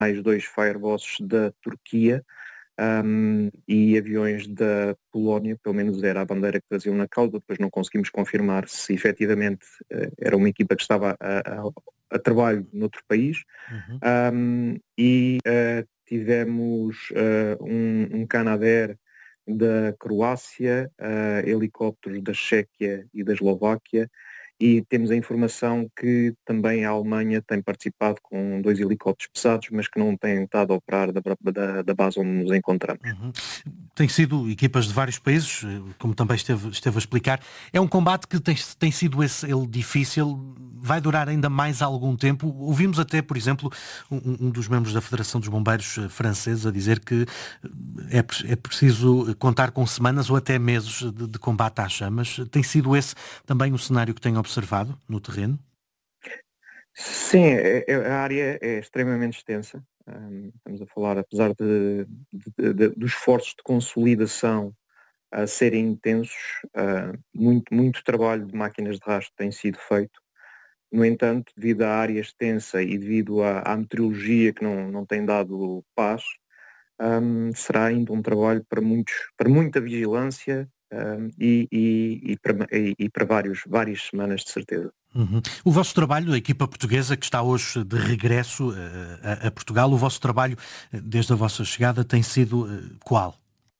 mais 2 Firebosses da Turquia e aviões da Polónia, pelo menos era a bandeira que traziam na cauda. Depois não conseguimos confirmar se efetivamente era uma equipa que estava a trabalho noutro país. Tivemos um Canadair da Croácia, helicópteros da Chequia e da Eslováquia, e temos a informação que também a Alemanha tem participado com 2 helicópteros pesados, mas que não têm estado a operar da base onde nos encontramos. Tem sido equipas de vários países, como também esteve a explicar. É um combate que tem sido ele difícil, vai durar ainda mais algum tempo. Ouvimos até, por exemplo, um dos membros da Federação dos Bombeiros franceses a dizer que é preciso contar com semanas ou até meses de combate às chamas. Tem sido esse também o cenário que tem observado no terreno? Sim, a área é extremamente extensa. Estamos a falar, apesar dos esforços de consolidação a serem intensos, muito trabalho de máquinas de rastro tem sido feito. No entanto, devido à área extensa e devido à meteorologia que não tem dado paz, será ainda um trabalho para muita vigilância e para várias semanas de certeza. O vosso trabalho, a equipa portuguesa que está hoje de regresso a Portugal, o vosso trabalho desde a vossa chegada tem sido qual?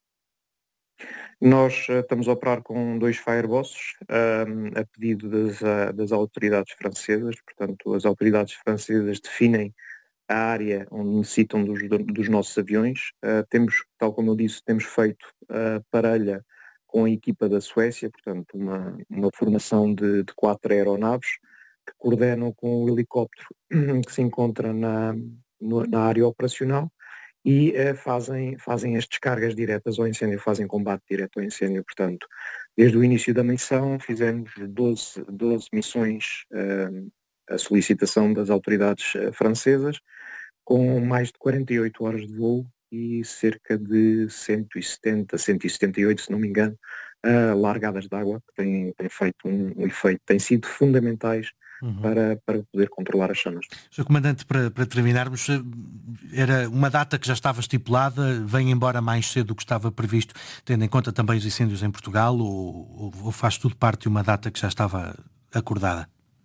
Nós estamos a operar com 2 Firebosses a pedido das autoridades francesas. Portanto, as autoridades francesas definem a área onde necessitam dos nossos aviões. Temos, tal como eu disse, temos feito parelha com a equipa da Suécia, portanto uma formação de 4 aeronaves que coordenam com o helicóptero que se encontra na área operacional e fazem as descargas diretas ao incêndio, fazem combate direto ao incêndio. Portanto, desde o início da missão fizemos 12 missões a solicitação das autoridades francesas, com mais de 48 horas de voo e cerca de 170, 178, se não me engano, largadas de água, que têm feito um efeito, têm sido fundamentais para poder controlar as chamas. Sr. Comandante, para terminarmos, era uma data que já estava estipulada, vem embora mais cedo do que estava previsto, tendo em conta também os incêndios em Portugal, ou faz tudo parte de uma data que já estava acordada?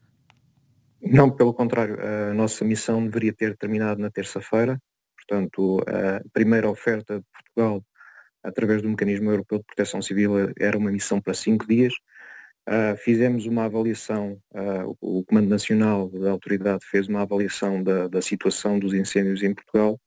Não, pelo contrário, a nossa missão deveria ter terminado na terça-feira. Portanto, a primeira oferta de Portugal, através do Mecanismo Europeu de Proteção Civil, era uma missão para 5 dias. Fizemos uma avaliação, o Comando Nacional da Autoridade fez uma avaliação da situação dos incêndios em Portugal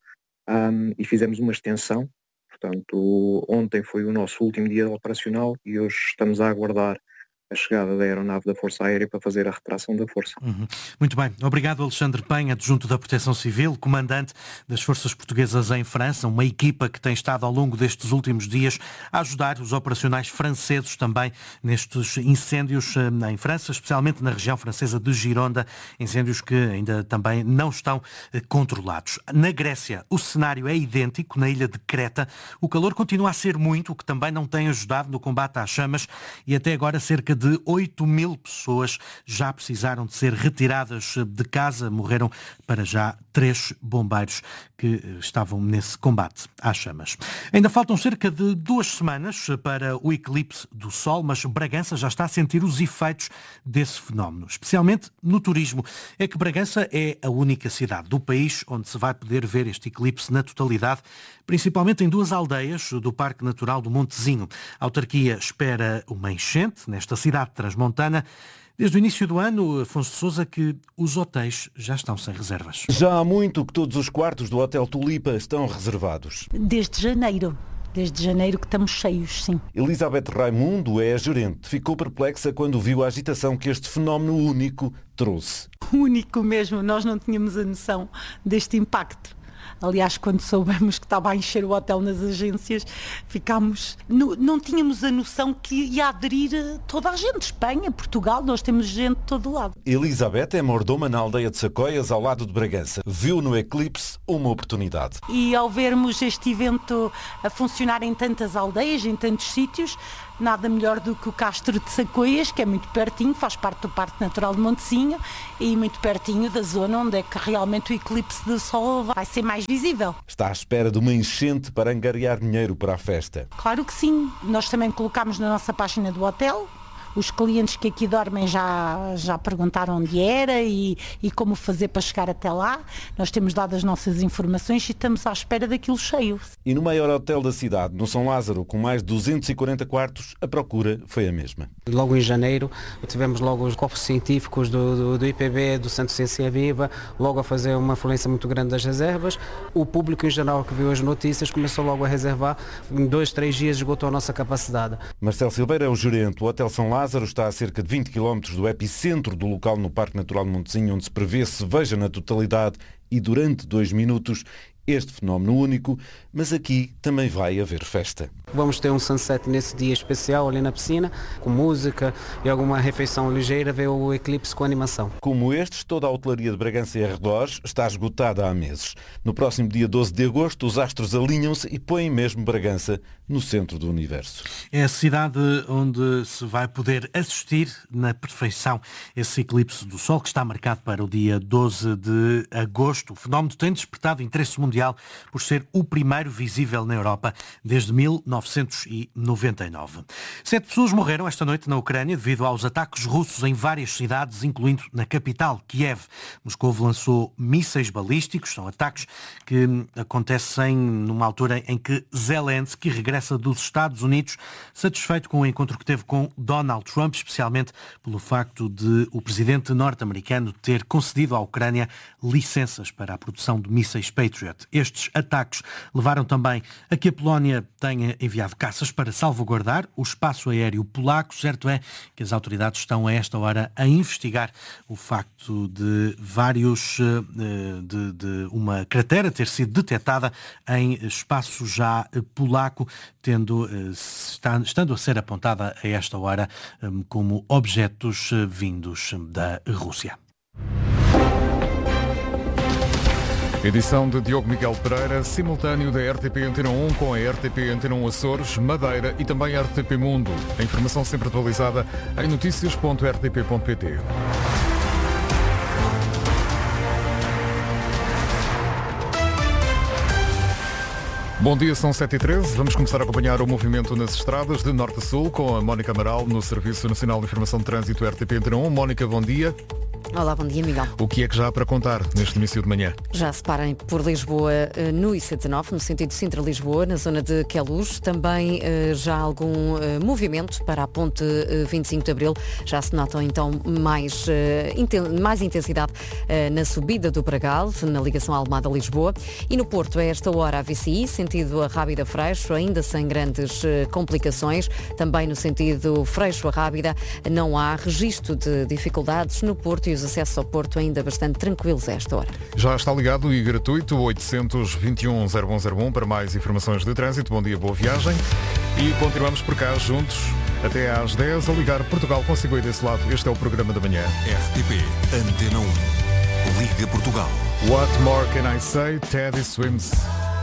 e fizemos uma extensão. Portanto, ontem foi o nosso último dia operacional e hoje estamos a aguardar a chegada da aeronave da Força Aérea para fazer a retração da Força. Muito bem. Obrigado, Alexandre Penha, adjunto da Proteção Civil, comandante das Forças Portuguesas em França, uma equipa que tem estado ao longo destes últimos dias a ajudar os operacionais franceses também nestes incêndios em França, especialmente na região francesa de Gironda, incêndios que ainda também não estão controlados. Na Grécia, o cenário é idêntico. Na ilha de Creta, o calor continua a ser muito, o que também não tem ajudado no combate às chamas, e até agora cerca de 8.000 pessoas já precisaram de ser retiradas de casa. Morreram para já 3 bombeiros que estavam nesse combate às chamas. Ainda faltam cerca de 2 semanas para o eclipse do Sol, mas Bragança já está a sentir os efeitos desse fenómeno, especialmente no turismo. É que Bragança é a única cidade do país onde se vai poder ver este eclipse na totalidade, principalmente em 2 aldeias do Parque Natural do Montezinho. A autarquia espera uma enchente nesta cidade transmontana. Desde o início do ano, Afonso de Sousa, que os hotéis já estão sem reservas. Já há muito que todos os quartos do Hotel Tulipa estão reservados. Desde janeiro que estamos cheios, sim. Elizabeth Raimundo é a gerente. Ficou perplexa quando viu a agitação que este fenómeno único trouxe. Único mesmo, nós não tínhamos a noção deste impacto. Aliás, quando soubemos que estava a encher o hotel nas agências, ficámos... Não tínhamos a noção que ia aderir toda a gente. Espanha, Portugal, nós temos gente de todo lado. Elizabeth é mordoma na aldeia de Sacóias, ao lado de Bragança. Viu no eclipse uma oportunidade. E ao vermos este evento a funcionar em tantas aldeias, em tantos sítios, nada melhor do que o Castro de Sacoias, que é muito pertinho, faz parte do Parque Natural de Montesinha e muito pertinho da zona onde é que realmente o eclipse do Sol vai ser mais visível. Está à espera de uma enchente para angariar dinheiro para a festa. Claro que sim. Nós também colocámos na nossa página do hotel. Os clientes que aqui dormem já perguntaram onde era e como fazer para chegar até lá. Nós temos dado as nossas informações e estamos à espera daquilo cheio. E no maior hotel da cidade, no São Lázaro, com mais de 240 quartos, a procura foi a mesma. Logo em janeiro tivemos logo os corpos científicos do IPB, do Centro de Ciência Viva, logo a fazer uma afluência muito grande das reservas. O público em geral que viu as notícias começou logo a reservar. Em 2-3 dias esgotou a nossa capacidade. Marcelo Silveira é o gerente. O Hotel São Lázaro está a cerca de 20 km do epicentro do local no Parque Natural de Montesinha, onde se prevê se veja na totalidade e durante 2 minutos este fenómeno único, mas aqui também vai haver festa. Vamos ter um sunset nesse dia especial ali na piscina, com música e alguma refeição ligeira, ver o eclipse com animação. Como estes, toda a hotelaria de Bragança e arredores está esgotada há meses. No próximo dia 12 de agosto, os astros alinham-se e põem mesmo Bragança no centro do universo. É a cidade onde se vai poder assistir na perfeição esse eclipse do Sol, que está marcado para o dia 12 de agosto. O fenómeno tem despertado interesse mundial por ser o primeiro visível na Europa desde 1999. 7 pessoas morreram esta noite na Ucrânia devido aos ataques russos em várias cidades, incluindo na capital, Kiev. Moscou lançou mísseis balísticos, são ataques que acontecem numa altura em que Zelensky regressa dos Estados Unidos, satisfeito com o encontro que teve com Donald Trump, especialmente pelo facto de o presidente norte-americano ter concedido à Ucrânia licenças para a produção de mísseis Patriot. Estes ataques levaram também a que a Polónia tenha enviado caças para salvaguardar o espaço aéreo polaco. Certo é que as autoridades estão a esta hora a investigar o facto de de uma cratera ter sido detectada em espaço já polaco, estando a ser apontada a esta hora como objetos vindos da Rússia. Edição de Diogo Miguel Pereira, simultâneo da RTP Antena 1 com a RTP Antena 1 Açores, Madeira e também a RTP Mundo. A informação sempre atualizada em noticias.rtp.pt. Bom dia, são 7h13. Vamos começar a acompanhar o movimento nas estradas de norte a sul com a Mónica Amaral no Serviço Nacional de Informação de Trânsito RTP Antena 1. Mónica, bom dia. Olá, bom dia, Miguel. O que é que já há para contar neste início de manhã? Já se parem por Lisboa no IC19, no sentido Sintra-Lisboa, na zona de Queluz. Também já há algum movimento para a ponte 25 de Abril. Já se nota então mais intensidade na subida do Bragal, na ligação Almada-Lisboa. E no Porto, a esta hora, a VCI, sentido a Rábida Freixo, ainda sem grandes complicações. Também no sentido Freixo-Rábida, não há registro de dificuldades no Porto e os acessos ao Porto ainda bastante tranquilos a esta hora. Já está ligado e gratuito 821-0101 para mais informações de trânsito. Bom dia, boa viagem. E continuamos por cá juntos até às 10 a ligar Portugal consigo aí desse lado. Este é o programa da manhã. RTP Antena 1. Liga Portugal. What more can I say? Teddy Swims.